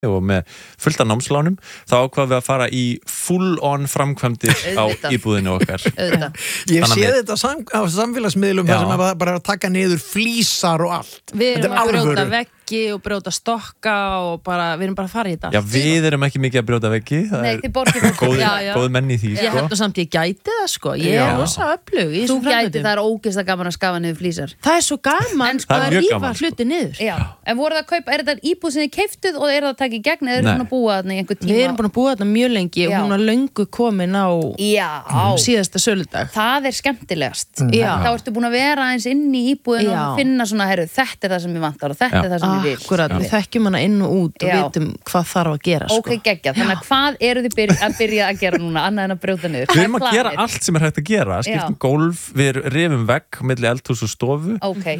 og með fullt af námslánum þá ákvað við að fara í full-on framkvæmdir á íbúðinu okkar. Ég sé þetta á samfélagsmiðlum þar sem að bara taka niður flísar og allt. Við erum að brjóta veggi og brjóta stokka og bara, við erum bara að fara í þetta. Já, við erum ekki mikið að brjóta veggi. Nei, þið borgið góð menn í því, sko. Ég held samt ég gæti það, sko. Ég er rosa öflug í Þú gæti, það er ógeðslega gaman að skafa niður flísar. Það er svo gaman að rífa hluti niður. Já, en voru það að kaupa, er þetta íbúð sem þið keyptuð og er það að taka í gegn eða eru búin að búa þarna í einhver tíma? Við erum búin að búa þarna mjög lengi og hún var löngu komin á síðasta söludag. Það er skemmtilegast. Þá ertu búin að vera eins inn í íbúðinu og finna svona, herru, þetta er það sem ég vantar og þetta er það sem ég vil. Akkurat, við þekkjum hana inn og út og vitum hvað þarf að gera. Ok, geggjað. Þannig að hvað eru þið að byrja að gera núna, annað en að brjóta niður? Við erum að gera allt sem er hægt að gera. Skiptum gólf, við rifum vegg milli eldhús og stofu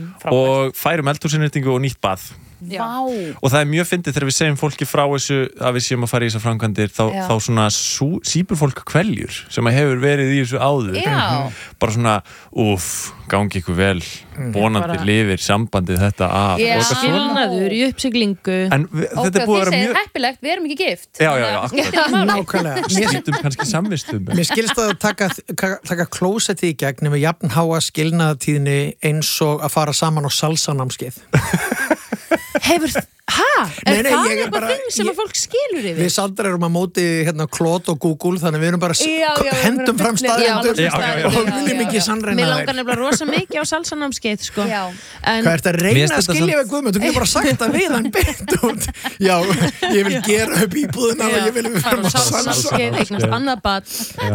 og færum eldhúsinnréttingu og nýtt bað. Vá. Og það er mjög fyndið þegar við segjum fólki frá þessu að við séum að fara í þessar framkvæmdir þá svona sípur fólk kveljur sem að hefur verið í þessu áður. Bara svona, gangi ykkur vel, vonandi lifir sambandið þetta af. Skilnaður í uppsiglingu. En þetta er búið að vera mjög heppilegt, við erum ekki gift. Já, nákvæmlega. Skiptum kannski samvistum. Mér skilst að taka klósettið í gegn með jafn háa skilnaðartíðni eins og að fara saman á salsanámskeið. Hefur, er það eitthvað þing sem að fólk skilur yfir? Við Sandra erum að móti Klót og Google, þannig við erum bara hendum fram staðendur og viljum ekki sannreina þær. Mér langar nefnilega rosa mikið á salsanámskeið, sko. Hvað ert að reyna að skilja við Guðmund? Þú getur bara sagt að við hann beint út. Já, ég vil gera upp íbúðina og ég vil við fyrir að salsanámskeið, eignast annað bad.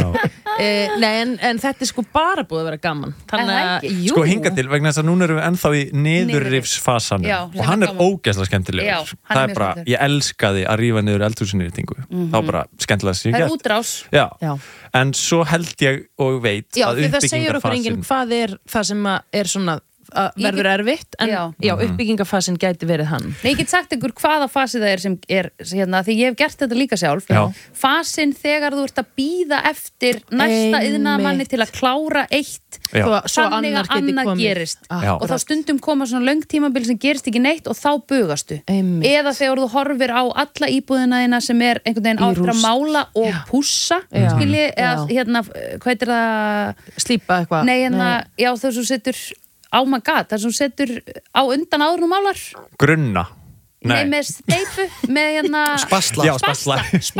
Nei, en þetta er sko bara búið að vera gaman. Sko hingað til, vegna þess að núna erum við ennþá í niðurrifsfasanum og hann er ógeðslega skemmtilegur. Það er bara, ég elskaði að rífa niður eldhúsinnréttingu. Það var bara skemmtilega sem ég gert. Það er útrás. Já, en svo held ég og veit að uppbyggingarfasin. Já, því það segir okkur enginn hvað er það sem er svona verður erfitt, en uppbyggingarfasin gæti verið hann. Nei, ég get sagt ykkur hvaða fasi það er sem er hérna, því ég hef gert þetta líka sjálf. Fasin þegar þú ert að bíða eftir næsta iðnaðarmanni til að klára eitt þannig að annað gerist. Og þá stundum koma svona löng tímabil sem gerist ekki neitt og þá bugastu. Eða þegar þú horfir á alla íbúðina þína sem er einhvern veginn á eftir að mála og pússa, skilji, eða hérna, hvað heitir það? Slípa eitthvað. Nei, hérna, já, þegar þú setur my god, það sem setur á undan áður og málar grunna. Nei, með steipu, með hérna Spasla. Spasla,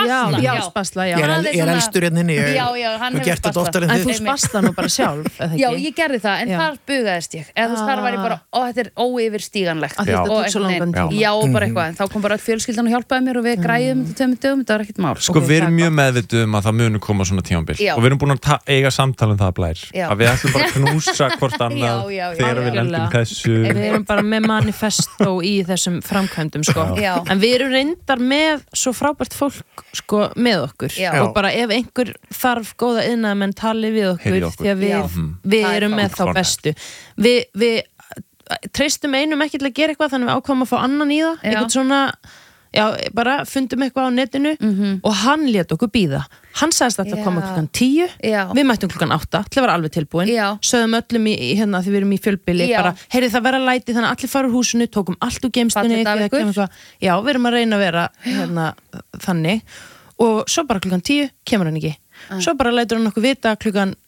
já. Ég er elstur hérna inni. Hann hefur spasla. En þú spasla nú bara sjálf, eða ekki? Já, ég gerði það, en þar bugaðist ég. Eða þar var ég bara, þetta er óyfirstíganlegt. Þetta tók svo langan tíma. Já, bara eitthvað, en þá kom bara fjölskyldan og hjálpaði mér og við græðum þetta dögum, þetta var ekkert mál. Sko, við erum mjög meðvituð að það munu koma svona tímabil og við erum búin að eiga samtal það Blær. Að við ætlum bara að knúsa hvort annað þegar við lendum þessu. Við erum bara með manifesto í þessum framkvæmdum, sko. En við erum reyndar með svo frábært fólk, sko, með okkur. Og bara ef einhver þarf góða iðnaðarmenn tali við okkur því að við erum með þá bestu. Við treystum einum ekki til að gera eitthvað, þannig við ákváðum að fá annan í það, eitthvað svona. Já, bara fundum eitthvað á netinu og hann lét okkur bíða. Hann sagðist að það koma klukkan 10, við mættum klukkan 8 til að vera alveg tilbúin. Sögðum öllum í hérna því við erum í fjölbýli bara, heyrðu það vera læti þannig að allir fara úr húsinu, tókum allt úr geymslunni. Já, við erum að reyna að vera hérna þannig og svo bara klukkan 10 kemur hann ekki. Svo bara lætur hann okkur vita klukkan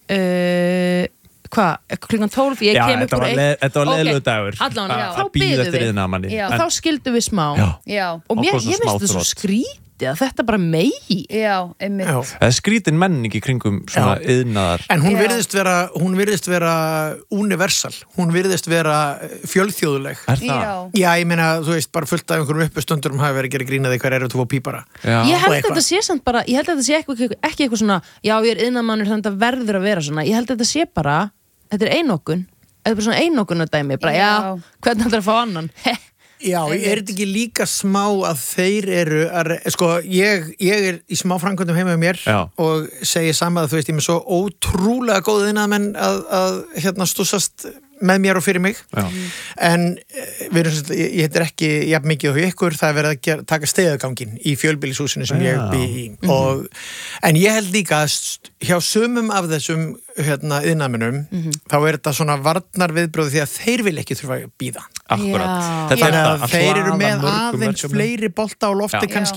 klukkan 12, ég kem upp úr 1. Þetta var leiðilegur dagur þá bíðum við og þá skildum við smá og ég veist þetta svo skrítið að þetta bara megi. Það er skrítin menning í kringum svona iðnaðar. En hún virðist vera universal, hún virðist vera fjölþjóðuleg. Er það? Já, ég meina, þú veist, bara fullt af einhverjum uppestundurum hafi verið að gera grína því hver eru þú að pípara. Ég held að þetta sé samt bara, ég held að þetta sé ekki eitthvað svona, já, ég er iðnaðarmannur þannig að þetta verður að vera svona. Ég held að þetta sé bara, þetta er einokun. Þetta er bara svona einokunardæmi, bara, já, hvernig ætlar að fá annan? Já, er þetta ekki líka smá að þeir eru sko, ég er í smá framkvæmdum heima með mér og segi sama að þú veist, ég er með svo ótrúlega góð iðnaðarmenn að hérna stúsast með mér og fyrir mig en ég heitir ekki jafn mikið og ykkur, það verið að taka steigagangin í fjölbýlishúsinu sem ég bý í en ég held líka að hjá sumum af þessum iðnaðarmönnum þá þetta svona varnarviðbrögð því að þeir vil ekki þurfa að bíða Akkurat Þannig að þeir eru með aðeins fleiri bolta á lofti kannski